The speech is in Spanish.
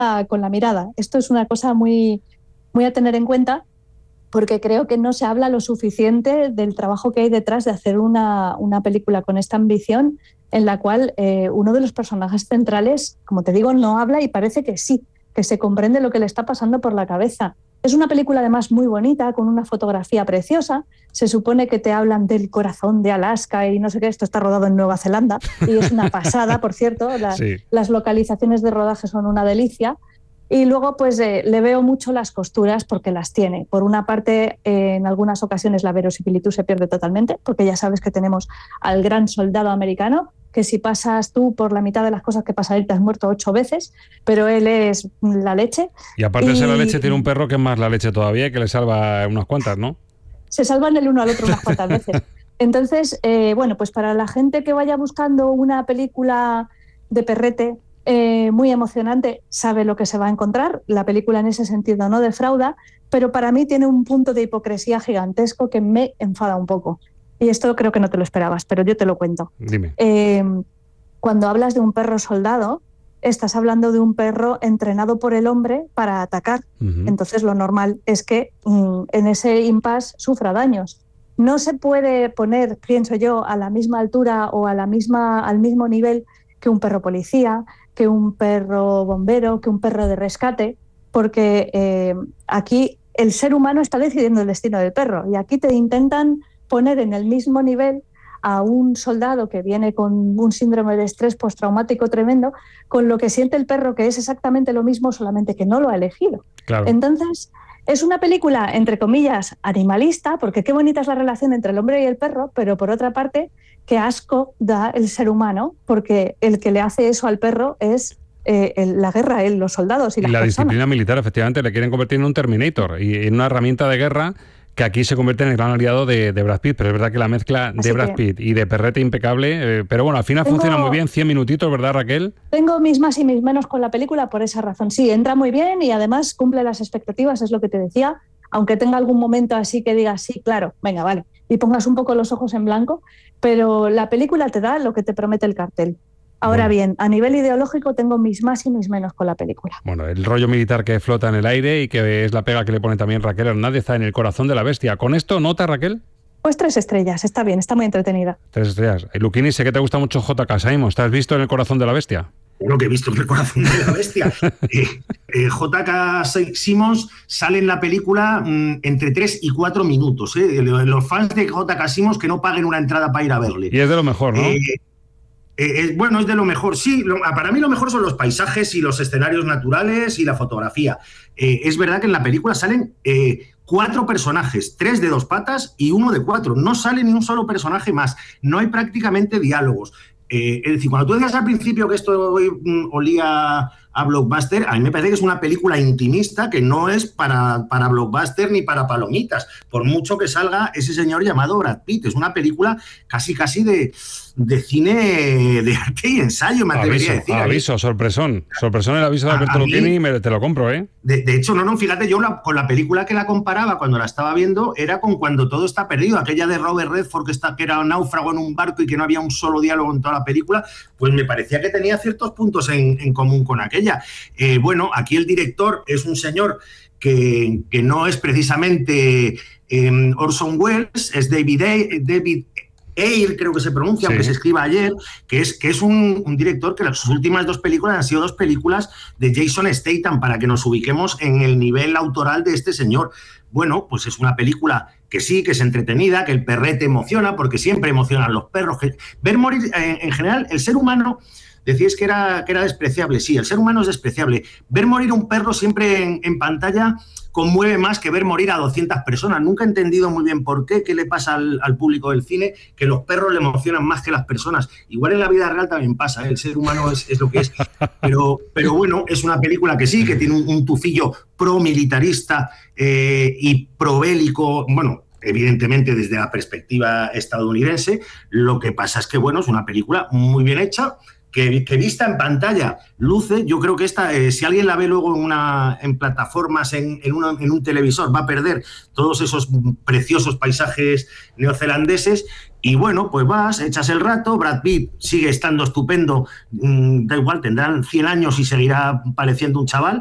con la mirada. Esto es una cosa muy, muy a tener en cuenta, porque creo que no se habla lo suficiente del trabajo que hay detrás de hacer una película con esta ambición, en la cual uno de los personajes centrales, como te digo, no habla y parece que sí, que se comprende lo que le está pasando por la cabeza. Es una película además muy bonita, con una fotografía preciosa. Se supone que te hablan del corazón de Alaska y no sé qué. Esto está rodado en Nueva Zelanda y es una pasada, por cierto. Sí. Las localizaciones de rodaje son una delicia. Y luego pues le veo mucho las costuras, porque las tiene. Por una parte, en algunas ocasiones la verosimilitud se pierde totalmente, porque ya sabes que tenemos al gran soldado americano, que si pasas tú por la mitad de las cosas que pasa él, te has muerto 8 veces, pero él es la leche. Y aparte de ser la leche, tiene un perro que es más la leche todavía y que le salva unas cuantas, ¿no? Se salvan el uno al otro unas cuantas veces. Entonces, bueno, pues para la gente que vaya buscando una película de perrete muy emocionante, sabe lo que se va a encontrar. La película en ese sentido no defrauda, pero para mí tiene un punto de hipocresía gigantesco que me enfada un poco. Y esto creo que no te lo esperabas, pero yo te lo cuento. Dime. Cuando hablas de un perro soldado, estás hablando de un perro entrenado por el hombre para atacar. Uh-huh. Entonces lo normal es que en ese impasse sufra daños. No se puede poner, pienso yo, a la misma altura o al mismo nivel que un perro policía, que un perro bombero, que un perro de rescate, porque aquí el ser humano está decidiendo el destino del perro, y aquí te intentan poner en el mismo nivel a un soldado que viene con un síndrome de estrés postraumático tremendo, con lo que siente el perro, que es exactamente lo mismo, solamente que no lo ha elegido. Claro. Entonces, es una película, entre comillas, animalista, porque qué bonita es la relación entre el hombre y el perro, pero por otra parte, qué asco da el ser humano, porque el que le hace eso al perro es la guerra, los soldados y las personas. Disciplina militar, efectivamente, le quieren convertir en un Terminator y en una herramienta de guerra que aquí se convierte en el gran aliado de Brad Pitt, pero es verdad que la mezcla de Brad Pitt y de perrete impecable, pero bueno, al final funciona muy bien, 100 minutitos, ¿verdad, Raquel? Tengo mis más y mis menos con la película por esa razón. Sí, entra muy bien y además cumple las expectativas, es lo que te decía, aunque tenga algún momento así que digas, sí, claro, venga, vale, y pongas un poco los ojos en blanco, pero la película te da lo que te promete el cartel. Ahora bien, a nivel ideológico tengo mis más y mis menos con la película. Bueno, el rollo militar que flota en el aire y que es la pega que le pone también Raquel Hernández está en El corazón de la bestia. ¿Con esto nota, Raquel? Pues 3 estrellas, está bien, está muy entretenida. 3 estrellas. Luquini, sé que te gusta mucho J.K. Simons. ¿Te has visto en El corazón de la bestia? Lo que he visto en El corazón de la bestia. J.K. Simmons sale en la película entre 3 y 4 minutos. Los fans de J.K. Simmons que no paguen una entrada para ir a verle. Y es de lo mejor, ¿no? Bueno, es de lo mejor, sí. Para mí lo mejor son los paisajes y los escenarios naturales y la fotografía. Es verdad que en la película salen 4 personajes, 3 de 2 patas y 1 de 4. No sale ni un solo personaje más. No hay prácticamente diálogos. Es decir, cuando tú decías al principio que esto olía a blockbuster, a mí me parece que es una película intimista que no es para blockbuster ni para palomitas, por mucho que salga ese señor llamado Brad Pitt. Es una película casi de cine de arte y ensayo, me atrevería a decir. Aviso, sorpresón el aviso de Alberto Luquini, te lo compro, ¿eh? De hecho, fíjate, yo con la película que la comparaba cuando la estaba viendo era con Cuando todo está perdido, aquella de Robert Redford que era un náufrago en un barco y que no había un solo diálogo en toda la película, pues me parecía que tenía ciertos puntos en común con aquella. Bueno, aquí el director es un señor que no es precisamente Orson Welles, es David Ayer, creo que se pronuncia, sí, aunque se escriba ayer, que es un director que sus últimas 2 películas han sido 2 películas de Jason Statham, para que nos ubiquemos en el nivel autoral de este señor. Bueno, pues es una película que sí, que es entretenida, que el perrete emociona, porque siempre emocionan los perros. Ver morir, en general, el ser humano... Decíais que era despreciable. Sí, el ser humano es despreciable. Ver morir un perro siempre en pantalla conmueve más que ver morir a 200 personas. Nunca he entendido muy bien por qué le pasa al público del cine, que los perros le emocionan más que las personas. Igual en la vida real también pasa, ¿eh? El ser humano es lo que es. Pero bueno, es una película que sí, que tiene un tufillo pro-militarista y pro-bélico, bueno, evidentemente desde la perspectiva estadounidense. Lo que pasa es que, bueno, es una película muy bien hecha, que vista en pantalla luce. Yo creo que esta, si alguien la ve luego en plataformas, en un televisor, va a perder todos esos preciosos paisajes neozelandeses Y bueno, pues vas, echas el rato, Brad Pitt sigue estando estupendo, da igual, tendrán 100 años y seguirá pareciendo un chaval.